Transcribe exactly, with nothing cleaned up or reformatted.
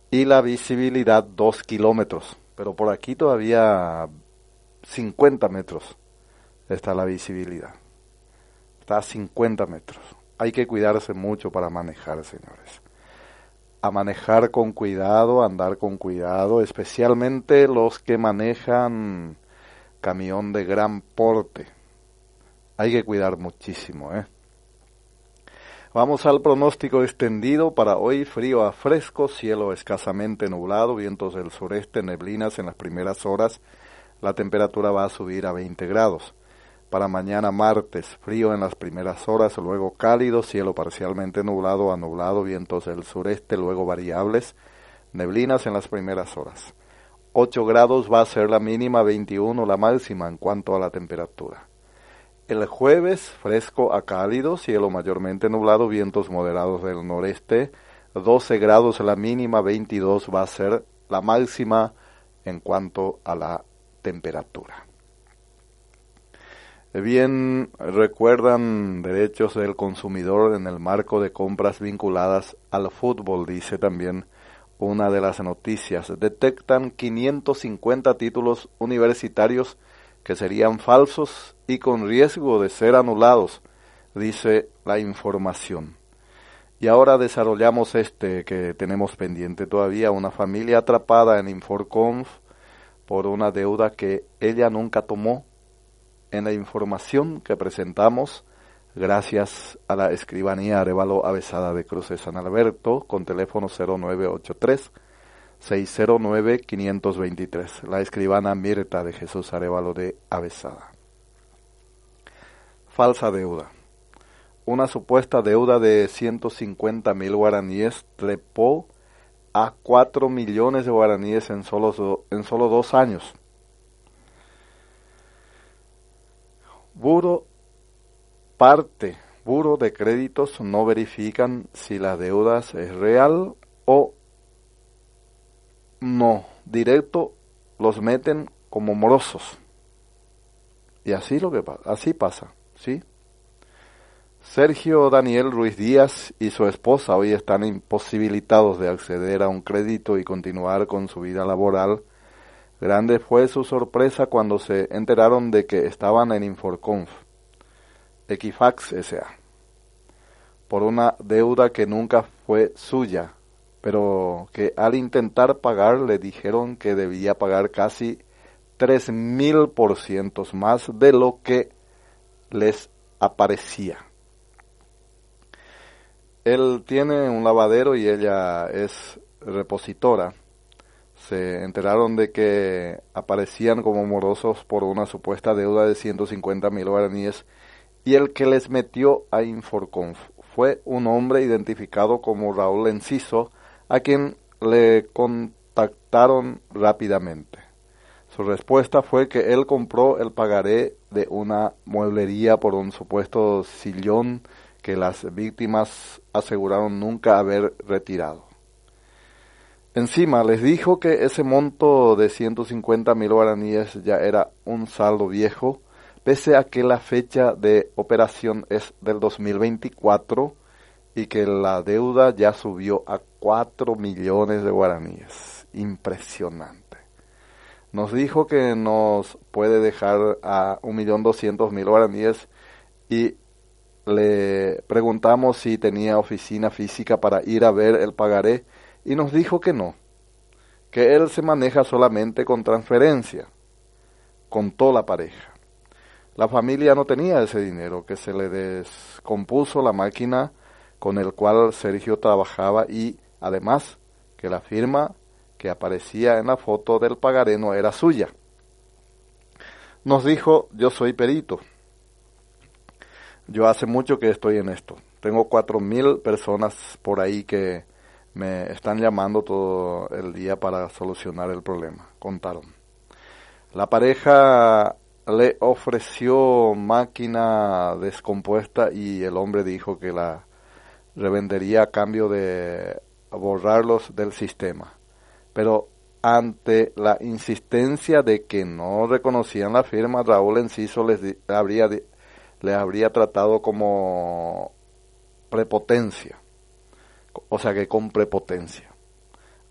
y la visibilidad dos kilómetros, pero por aquí todavía cincuenta metros está la visibilidad, está a cincuenta metros. Hay que cuidarse mucho para manejar, señores. A manejar con cuidado, andar con cuidado, especialmente los que manejan camión de gran porte. Hay que cuidar muchísimo, ¿eh? Vamos al pronóstico extendido para hoy: frío a fresco, cielo escasamente nublado, vientos del sureste, neblinas en las primeras horas, la temperatura va a subir a veinte grados. Para mañana martes, frío en las primeras horas, luego cálido, cielo parcialmente nublado a nublado, vientos del sureste, luego variables, neblinas en las primeras horas. ocho grados va a ser la mínima, veintiuno la máxima en cuanto a la temperatura. El jueves, fresco a cálido, cielo mayormente nublado, vientos moderados del noreste, doce grados la mínima, veintidós va a ser la máxima en cuanto a la temperatura. Bien, recuerdan derechos del consumidor en el marco de compras vinculadas al fútbol, dice también una de las noticias. Detectan quinientos cincuenta títulos universitarios que serían falsos y con riesgo de ser anulados, dice la información. Y ahora desarrollamos este que tenemos pendiente todavía: una familia atrapada en Inforconf por una deuda que ella nunca tomó. En la información que presentamos, gracias a la escribanía Arévalo Avezada de Cruz de San Alberto, con teléfono cero nueve ocho tres, seis cero nueve, cinco dos tres, la escribana Mirta de Jesús Arévalo de Avezada. Falsa deuda. Una supuesta deuda de ciento cincuenta mil guaraníes trepó a cuatro millones de guaraníes en solo, en solo dos años. Buro parte, buro de créditos no verifican si la deuda es real o no. Directo los meten como morosos. Y así lo que pasa, así pasa, ¿sí? Sergio Daniel Ruiz Díaz y su esposa hoy están imposibilitados de acceder a un crédito y continuar con su vida laboral. Grande fue su sorpresa cuando se enteraron de que estaban en Inforconf, Equifax S A, por una deuda que nunca fue suya, pero que al intentar pagar le dijeron que debía pagar casi tres mil por ciento más de lo que les aparecía. Él tiene un lavadero y ella es repositora. Se enteraron de que aparecían como morosos por una supuesta deuda de ciento cincuenta mil guaraníes, y el que les metió a Inforconf fue un hombre identificado como Raúl Enciso, a quien le contactaron rápidamente. Su respuesta fue que él compró el pagaré de una mueblería por un supuesto sillón que las víctimas aseguraron nunca haber retirado. Encima les dijo que ese monto de ciento cincuenta mil guaraníes ya era un saldo viejo, pese a que la fecha de operación es del dos mil veinticuatro y que la deuda ya subió a cuatro millones de guaraníes. Impresionante. Nos dijo que nos puede dejar a un millón doscientos mil guaraníes y le preguntamos si tenía oficina física para ir a ver el pagaré, y nos dijo que no, que él se maneja solamente con transferencia. Contó la pareja. La familia no tenía ese dinero, que se le descompuso la máquina con el cual Sergio trabajaba, y además que la firma que aparecía en la foto del pagaré no era suya. Nos dijo: yo soy perito. Yo hace mucho que estoy en esto. Tengo cuatro mil personas por ahí que me están llamando todo el día para solucionar el problema, contaron. La pareja le ofreció máquina descompuesta y el hombre dijo que la revendería a cambio de borrarlos del sistema. Pero ante la insistencia de que no reconocían la firma, Raúl Enciso les di- habría, les habría tratado como prepotencia. O sea que con prepotencia.